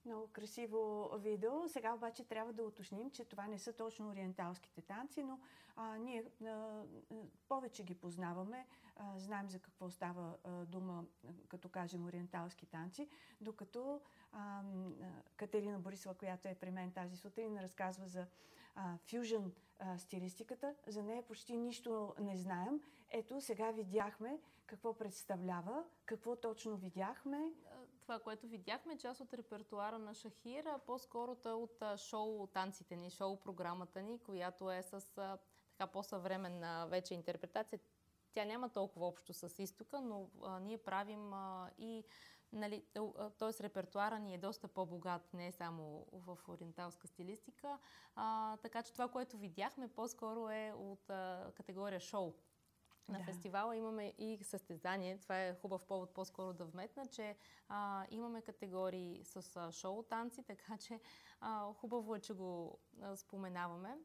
Много красиво видео. Сега обаче трябва да уточним, че това не са точно ориенталските танци, но ние повече ги познаваме, знаем за какво става дума, като кажем ориенталски танци, докато Катерина Борисова, която е при мен тази сутрин, разказва за фюжън стилистиката. За нея почти нищо не знаем. Ето, сега видяхме какво представлява, какво точно видяхме. Това, което видяхме, част от репертуара на Шахир, по-скоро от шоу танците ни, шоу програмата ни, която е с така по-съвременна вече интерпретация. Тя няма толкова общо с изтока, но ние правим и, нали, т.е. репертуара ни е доста по-богат, не само в ориенталска стилистика. Така че това, което видяхме, по-скоро е от категория шоу. На фестивала имаме и състезание. Това е хубав повод по-скоро да вметна, че имаме категории с шоу танци, така че хубаво е, че го споменаваме.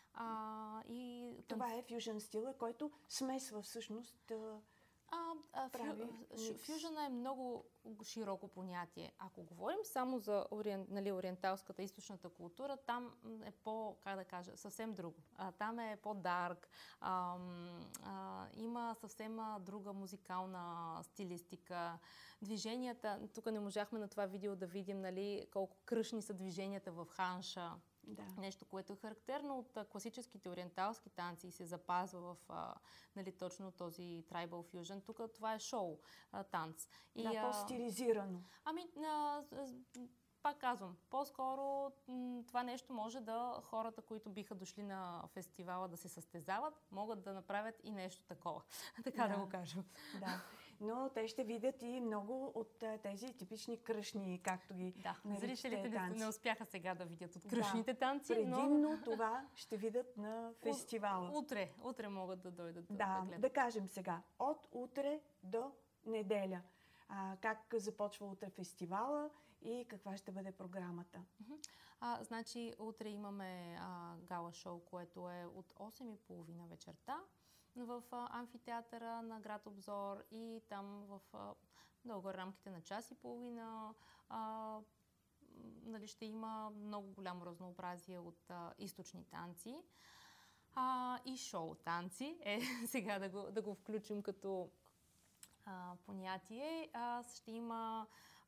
Това е фюжън стила, който смесва всъщност фюжъна е много широко понятие. Ако говорим само за ориенталската източната култура, там е как да кажа, съвсем друго. Там е по-дарк, има съвсем друга музикална стилистика. Движенията, тук не можахме на това видео да видим, нали, колко кръшни са движенията в ханша. Да. Нещо, което е характерно от класическите ориенталски танци и се запазва в нали, точно този tribal fusion. Тук това е шоу танц. По-стилизирано. Пак казвам, по-скоро това нещо може хората, които биха дошли на фестивала да се състезават, могат да направят и нещо такова. Така да го кажем. Да, но те ще видят и много от тези типични кръшни, както ги наричате, зрителите танци. Не успяха сега да видят от кръшните танци, предимно това ще видят на фестивала. Утре могат да дойдат да гледат. Да кажем сега, от утре до неделя. Как започва утре фестивала и каква ще бъде програмата? Значи, утре имаме гала шоу, което е от 8:30 вечерта в амфитеатъра на град Обзор и там в дълго рамките на час и половина нали, ще има много голямо разнообразие от източни танци и шоу танци. Сега да го включим като понятие. Ще има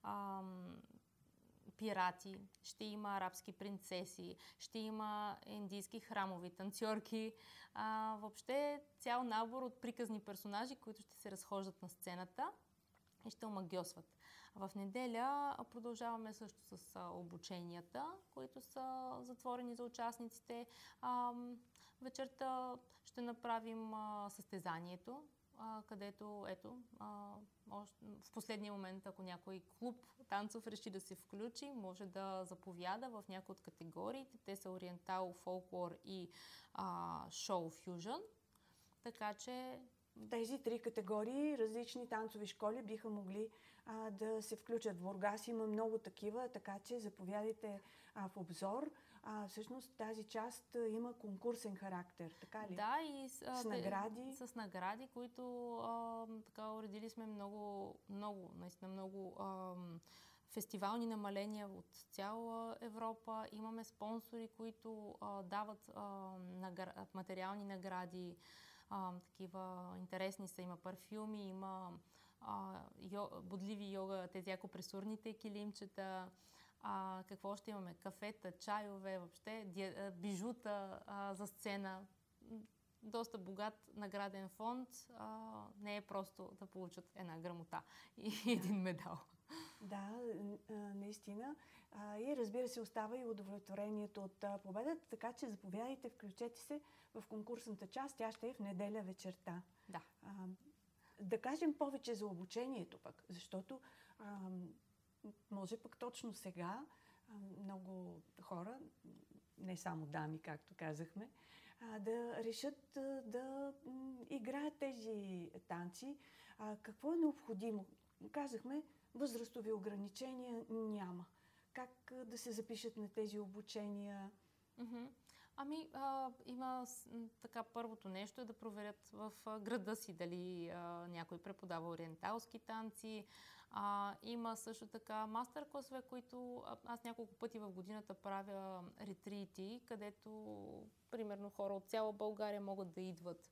пирати, ще има арабски принцеси, ще има индийски храмови танцорки. Въобще цял набор от приказни персонажи, които ще се разхождат на сцената и ще омагьосват. В неделя продължаваме също с обученията, които са затворени за участниците. Вечерта ще направим състезанието, където, в последния момент, ако някой клуб танцов реши да се включи, може да заповяда в някои от категориите. Те са ориентал, фолклор и шоу фюжън. Така че тези три категории, различни танцови школи биха могли да се включат. В Бургас има много такива, така че заповядайте в Обзор. Всъщност тази част има конкурсен характер, така ли? Да, и с награди. С награди, които така уредили сме наистина много фестивални намаления от цяла Европа. Имаме спонсори, които дават материални награди. Такива интересни са. Има парфюми, има бодливи йога, тези акупресурните килимчета. Какво ще имаме? Кафета, чайове, въобще бижута за сцена. Доста богат награден фонд. Не е просто да получат една грамота и един медал. Да, наистина. И разбира се, остава и удовлетворението от победата, така че заповядайте, включете се в конкурсната част. Тя ще е в неделя вечерта. Да. Да кажем повече за обучението пък, защото може пък точно сега много хора, не само дами, както казахме, да решат да играят тези танци. Какво е необходимо? Казахме, възрастови ограничения няма. Как да се запишат на тези обучения? Има така, първото нещо е да проверят в града си дали някой преподава ориенталски танци. Има също така мастер-класове, които аз няколко пъти в годината правя ретрити, където примерно хора от цяла България могат да идват.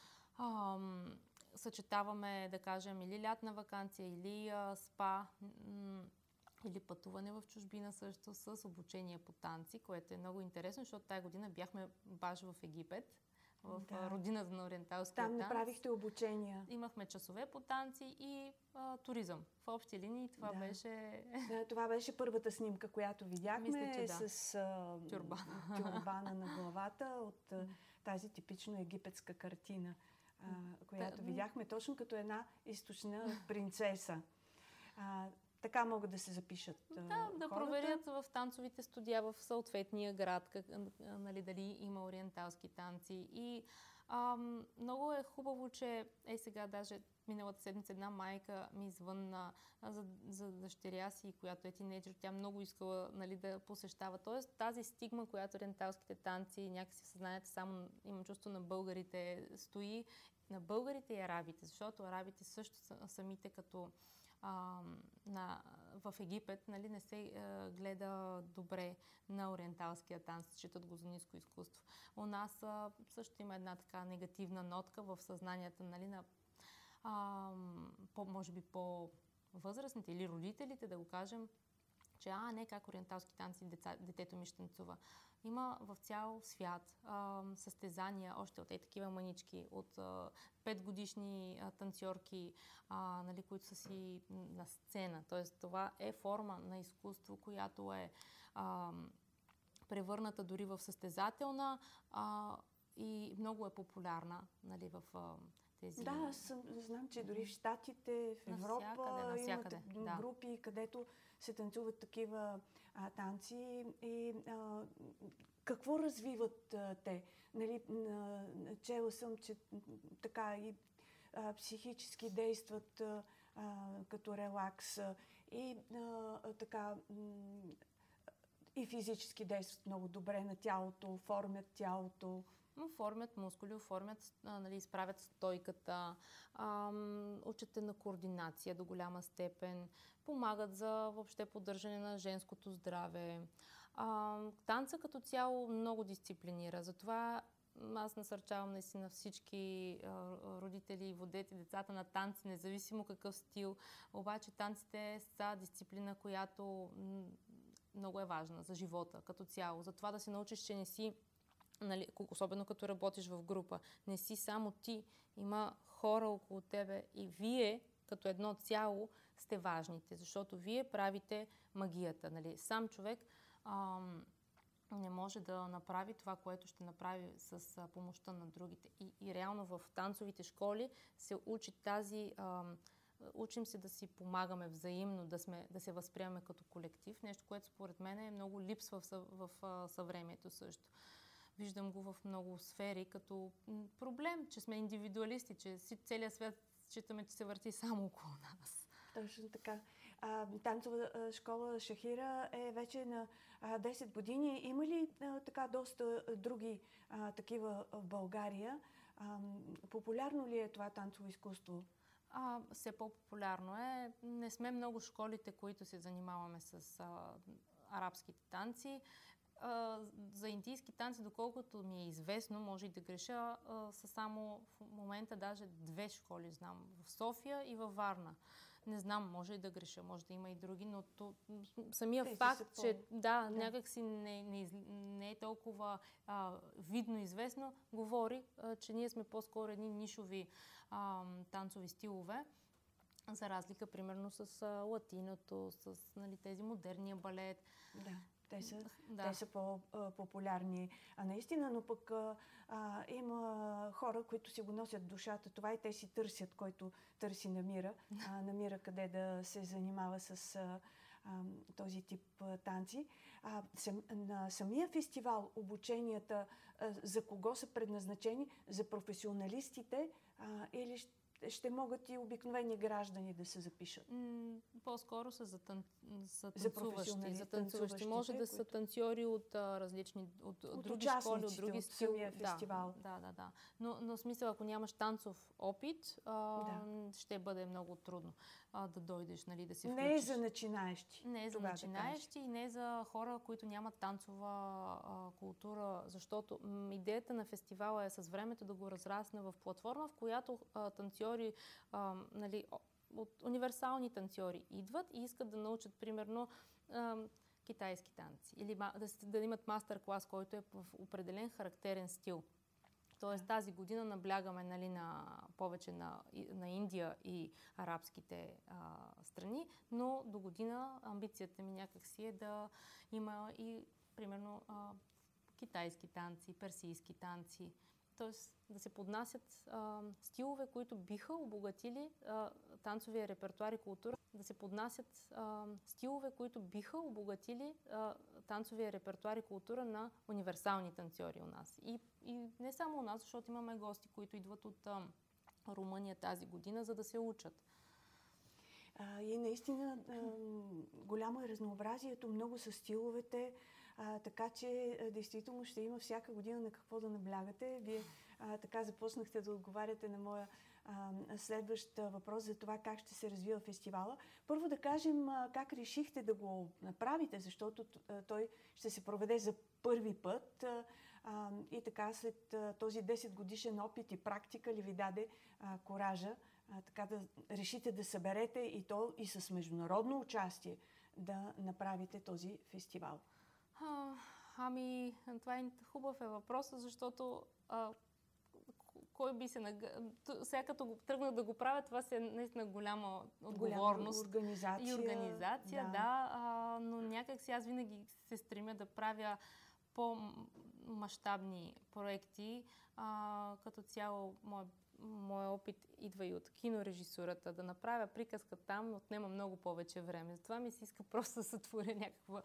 Съчетаваме, да кажем, или лятна ваканция, или спа, или пътуване в чужбина също с обучение по танци, което е много интересно, защото тая година бяхме баш в Египет, в родината на ориенталския танц. Там направихте обучения. Имахме часове по танци и туризъм. В общи линии това беше... Да, това беше първата снимка, която видяхме. Мисля, че с тюрбана на главата от тази типично египетска картина, която видяхме точно като една източна принцеса. Така могат да се запишат да проверят в танцовите студия в съответния град, нали, дали има ориенталски танци. И много е хубаво, че сега даже миналата седмица една майка ми звънна за дъщеря си, която е тинейджър. Тя много искала, нали, да посещава. Тоест тази стигма, която ориенталските танци някакси в съзнанието, само имам чувство на българите стои, на българите и арабите, защото арабите също самите като в Египет, нали, не се гледа добре на ориенталския танц, считат го за ниско изкуство. У нас също има една така негативна нотка в съзнанието, нали, на може би по-възрастните или родителите, да го кажем, че не как ориенталски танци детето ми ще танцува. Има в цял свят състезания, още от такива манички, от 5-годишни танцорки, нали, които са си на сцена. Тоест това е форма на изкуство, която е превърната дори в състезателна и много е популярна, нали, в тези... Да, аз знам, че дори в Щатите, в Европа имат групи, където се танцуват такива танци. И какво развиват те? Нали, чела съм, че така и психически действат като релакс и така и физически действат много добре на тялото, оформят тялото. Оформят мускули, нали, изправят стойката, учат на координация до голяма степен, помагат за въобще поддържане на женското здраве. Танца като цяло много дисциплинира, затова аз насърчавам наистина всички родители и водете децата на танци, независимо какъв стил. Обаче танците са дисциплина, която много е важна за живота като цяло. Затова да се научиш, че не си, нали, особено като работиш в група, не си само ти, има хора около тебе и вие като едно цяло сте важните, защото вие правите магията. Нали. Сам човек не може да направи това, което ще направи с помощта на другите. И реално в танцовите школи се учи учим се да си помагаме взаимно, да се възприемаме като колектив. Нещо, което според мен е много липсва в съвремието също. Виждам го в много сфери като проблем, че сме индивидуалисти, че целият свят считаме, че се върти само около нас. Точно така. Танцова школа Шахира е вече на 10 години. Има ли така доста други такива в България? Популярно ли е това танцово изкуство? Все по-популярно е. Не сме много школите, които се занимаваме с арабските танци. За индийски танци, доколкото ми е известно, може и да греша, са само в момента даже 2 школи знам. В София и във Варна. Не знам, може и да греша, може да има и други, но самия факт, че някакси не е толкова видно известно, говори, че ние сме по-скоро едни нишови танцови стилове, за разлика примерно с латиното, с, нали, тези модерния балет. Да. Те са по-популярни. Наистина, но пък има хора, които си го носят в душата това и те си търсят, който търси намира къде да се занимава с този тип танци. На самия фестивал обученията за кого са предназначени? За професионалистите или ще могат и обикновени граждани да се запишат? По-скоро са за професионалисти, за танцуващи. Може да са танцори от различни, от други школи, от други стили. Фестивал. Да. Но смисъл, ако нямаш танцов опит, ще бъде много трудно да дойдеш, нали, да се включиш. Не е за начинаещи. Не е за начинаещи и не е за хора, които нямат танцова култура, защото идеята на фестивала е с времето да го разрасне в платформа, в която танцори, нали, от универсални танцори идват и искат да научат, примерно, китайски танци или да имат мастер-клас, който е в определен характерен стил. Тоест тази година наблягаме, нали, повече на Индия и арабските страни, но до година амбицията ми някакси е да има и, примерно, китайски танци, персийски танци. Тоест да се поднасят стилове, които биха обогатили танцовия репертуар и култура. Да се поднасят стилове, които биха обогатили танцовия репертуар и култура на универсални танцори у нас. И не само у нас, защото имаме гости, които идват от Румъния тази година, за да се учат. И наистина голямо е разнообразието, много са стиловете, така че действително ще има всяка година на какво да наблягате. Вие така започнахте да отговаряте на моя следващ въпрос за това как ще се развива фестивала. Първо да кажем как решихте да го направите, защото той ще се проведе за първи път и така след този 10 годишен опит и практика ли ви даде коража така да решите да съберете и то и с международно участие да направите този фестивал? Това е хубав въпрос, защото кой би се... Сега като тръгнах да го правя, това си е наистина голяма отговорност. Организация. Но някак си аз винаги се стремя да правя по-мащабни проекти. Като цяло, моят опит идва и от кинорежисурата. Да направя приказка там отнема много повече време. Затова ми се иска просто да сътворя някаква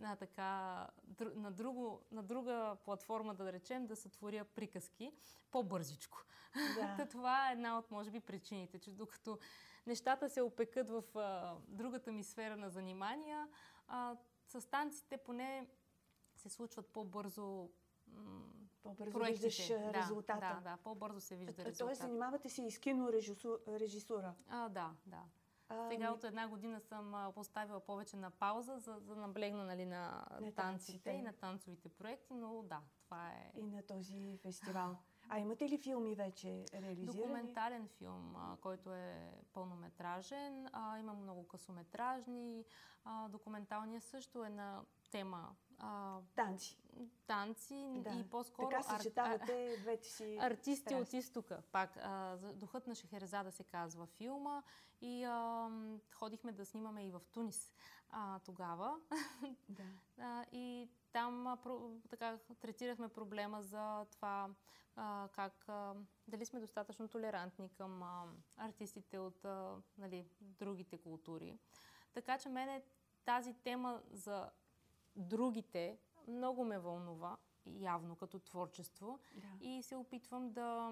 на друга платформа, да речем, да сътворя приказки по-бързичко. Да. Това е една от, може би, причините, че докато нещата се опекат в другата ми сфера на занимания, с танците поне се случват по-бързо. По-бързо виждаш резултата. Да, по-бързо се вижда резултата. Тоест, занимавате се и с кинорежисура. Да. Сега от една година съм поставила повече на пауза, за да наблегна, нали, на танците и на танцовите проекти, но да, това е... И на този фестивал. Имате ли филми вече реализирани? Документален филм, който е пълнометражен. Имам много късометражни. Документалният също е на тема танци да. И по-скоро така съчетавате двете си артисти страсти. от изтока. Пак Духът на Шехерезада се казва филма и ходихме да снимаме и в Тунис тогава. Да. И там така третирахме проблема за това дали сме достатъчно толерантни към артистите от нали, другите култури. Така че мене тази тема за другите много ме вълнува, явно като творчество. Да. И се опитвам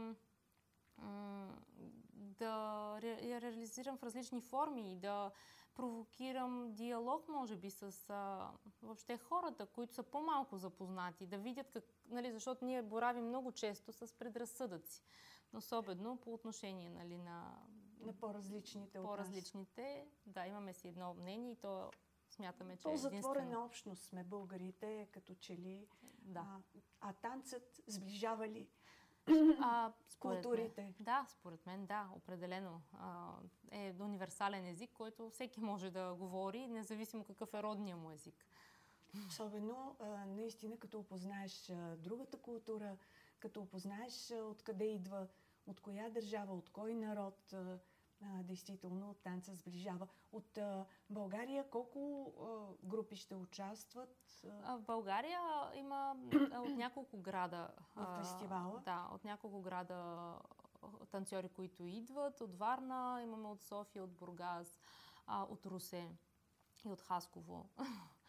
да я реализирам в различни форми и да провокирам диалог, може би, с въобще хората, които са по-малко запознати, да видят нали, защото ние боравим много често с предразсъдъци, особено по отношение, нали, на по-различните. Да, имаме си едно мнение и то смятаме, че е единствено. По-затворена общност сме българите, като че ли. Да. Танцът сближава ли културите? Според мен, да, определено. Е универсален език, който всеки може да говори, независимо какъв е родният му език. Особено, наистина, като опознаеш другата култура, като опознаеш откъде идва, от коя държава, от кой народ, действително танцът сближава. От България колко групи ще участват? В България има от няколко града. В фестивала? Да, от няколко града танцори, които идват. От Варна, имаме от София, от Бургас, от Русе и от Хасково.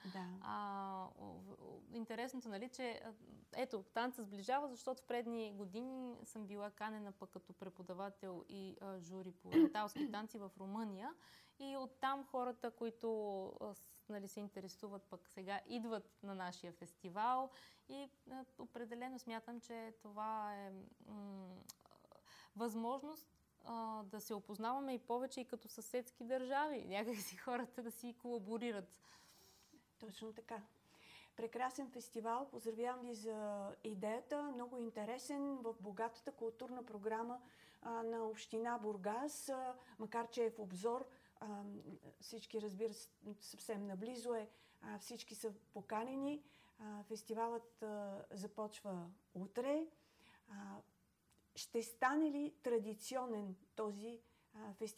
Да. Интересното, нали, че ето, танца сближава, защото в предни години съм била канена пък като преподавател и жури по ориенталски танци в Румъния. И оттам хората, които нали, се интересуват, пък сега идват на нашия фестивал. И определено смятам, че това е възможност да се опознаваме и повече и като съседски държави. Някакси хората да си колаборират. Точно така. Прекрасен фестивал. Поздравявам ви за идеята. Много интересен в богатата културна програма на община Бургас. Макар че е в обзор, всички, разбира се, съвсем наблизо е. Всички са поканени. Фестивалът започва утре. Ще стане ли традиционен този фестивал?